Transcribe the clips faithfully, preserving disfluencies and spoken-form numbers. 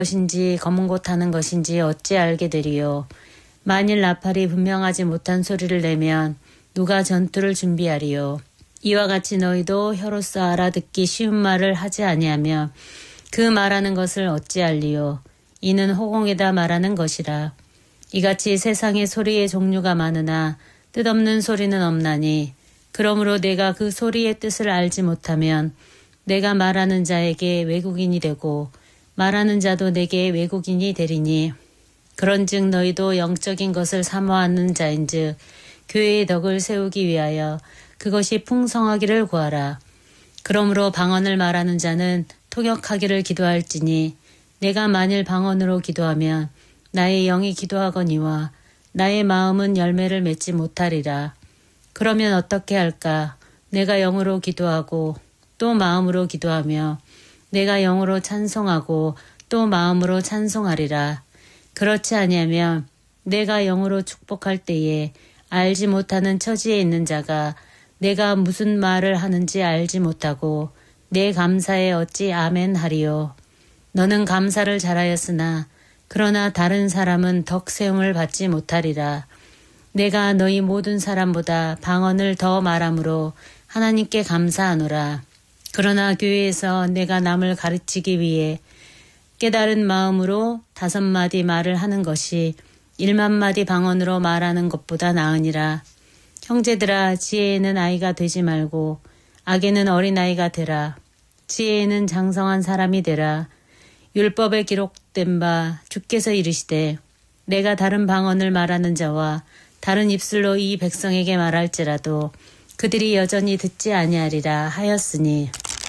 것인지 검은 곳 하는 것인지 어찌 알게 되리요. 만일 나팔이 분명하지 못한 소리를 내면 누가 전투를 준비하리요. 이와 같이 너희도 혀로서 알아듣기 쉬운 말을 하지 아니하며 그 말하는 것을 어찌 알리요. 이는 호공에다 말하는 것이라. 이같이 세상에 소리의 종류가 많으나 뜻없는 소리는 없나니 그러므로 내가 그 소리의 뜻을 알지 못하면 내가 말하는 자에게 외국인이 되고 말하는 자도 내게 외국인이 되리니 그런즉 너희도 영적인 것을 사모하는 자인즉 교회의 덕을 세우기 위하여 그것이 풍성하기를 구하라. 그러므로 방언을 말하는 자는 통역하기를 기도할지니 내가 만일 방언으로 기도하면 나의 영이 기도하거니와 나의 마음은 열매를 맺지 못하리라. 그러면 어떻게 할까? 내가 영으로 기도하고 또 마음으로 기도하며 내가 영으로 찬송하고 또 마음으로 찬송하리라. 그렇지 아니하면 내가 영으로 축복할 때에 알지 못하는 처지에 있는 자가 내가 무슨 말을 하는지 알지 못하고 내 감사에 어찌 아멘 하리요. 너는 감사를 잘하였으나 그러나 다른 사람은 덕 세움을 받지 못하리라. 내가 너희 모든 사람보다 방언을 더 말함으로 하나님께 감사하노라. 그러나 교회에서 내가 남을 가르치기 위해 깨달은 마음으로 다섯 마디 말을 하는 것이 일만 마디 방언으로 말하는 것보다 나으니라. 형제들아, 지혜에는 아이가 되지 말고 악에는 어린아이가 되라. 지혜에는 장성한 사람이 되라. 율법에 기록된 바 주께서 이르시되 내가 다른 방언을 말하는 자와 다른 입술로 이 백성에게 말할지라도 그들이 여전히 듣지 아니하리라 하였으니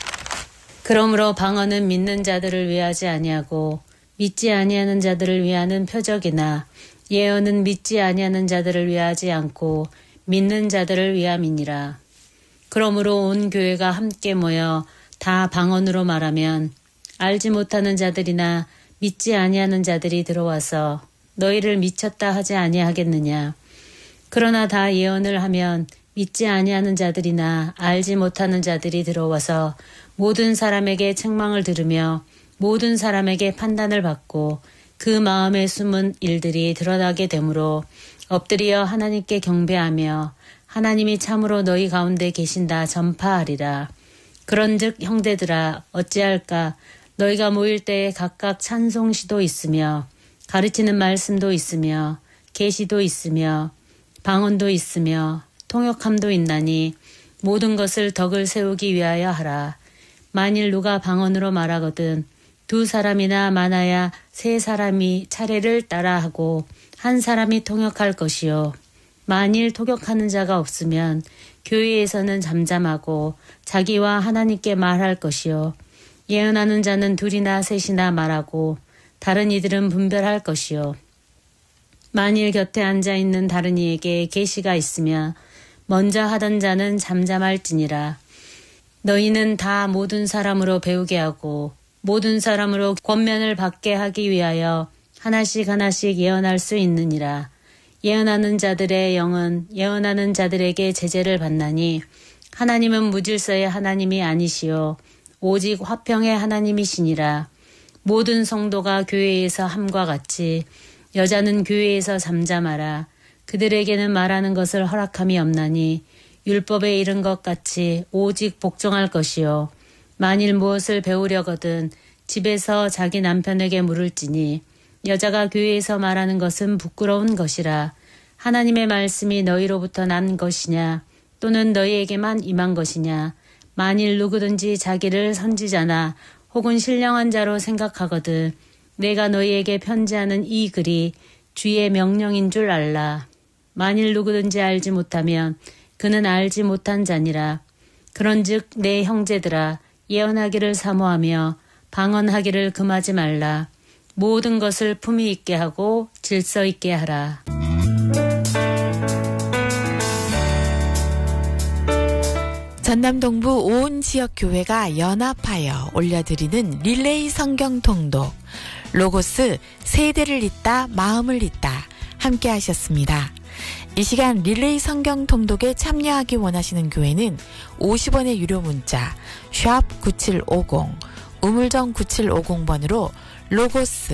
그러므로 방언은 믿는 자들을 위하지 아니하고 믿지 아니하는 자들을 위하는 표적이나 예언은 믿지 아니하는 자들을 위하지 않고 믿는 자들을 위함이니라. 그러므로 온 교회가 함께 모여 다 방언으로 말하면 알지 못하는 자들이나 믿지 아니하는 자들이 들어와서 너희를 미쳤다 하지 아니하겠느냐. 그러나 다 예언을 하면 믿지 아니하는 자들이나 알지 못하는 자들이 들어와서 모든 사람에게 책망을 들으며 모든 사람에게 판단을 받고 그 마음에 숨은 일들이 드러나게 되므로 엎드려 하나님께 경배하며 하나님이 참으로 너희 가운데 계신다 전파하리라. 그런즉 형제들아 어찌할까. 너희가 모일 때에 각각 찬송시도 있으며 가르치는 말씀도 있으며 계시도 있으며 방언도 있으며 통역함도 있나니 모든 것을 덕을 세우기 위하여 하라. 만일 누가 방언으로 말하거든 두 사람이나 많아야 세 사람이 차례를 따라하고 한 사람이 통역할 것이요. 만일 통역하는 자가 없으면 교회에서는 잠잠하고 자기와 하나님께 말할 것이요. 예언하는 자는 둘이나 셋이나 말하고 다른 이들은 분별할 것이요. 만일 곁에 앉아있는 다른 이에게 계시가 있으면 먼저 하던 자는 잠잠할지니라. 너희는 다 모든 사람으로 배우게 하고 모든 사람으로 권면을 받게 하기 위하여 하나씩 하나씩 예언할 수 있느니라. 예언하는 자들의 영은 예언하는 자들에게 제재를 받나니 하나님은 무질서의 하나님이 아니시오. 오직 화평의 하나님이시니라. 모든 성도가 교회에서 함과 같이 여자는 교회에서 잠잠하라. 그들에게는 말하는 것을 허락함이 없나니 율법에 이른 것 같이 오직 복종할 것이요. 만일 무엇을 배우려거든 집에서 자기 남편에게 물을지니 여자가 교회에서 말하는 것은 부끄러운 것이라. 하나님의 말씀이 너희로부터 난 것이냐 또는 너희에게만 임한 것이냐. 만일 누구든지 자기를 선지자나 혹은 신령한 자로 생각하거든 내가 너희에게 편지하는 이 글이 주의 명령인 줄 알라. 만일 누구든지 알지 못하면 그는 알지 못한 자니라. 그런즉 내 형제들아 예언하기를 사모하며 방언하기를 금하지 말라. 모든 것을 품위 있게 하고 질서 있게 하라. 전남동부 온 지역 교회가 연합하여 올려드리는 릴레이 성경 통독 로고스 세대를 잇다 마음을 잇다 함께 하셨습니다. 이 시간 릴레이 성경 통독에 참여하기 원하시는 교회는 오십 원의 유료 문자 샵 구칠오공 우물정 구칠오공 번으로 로고스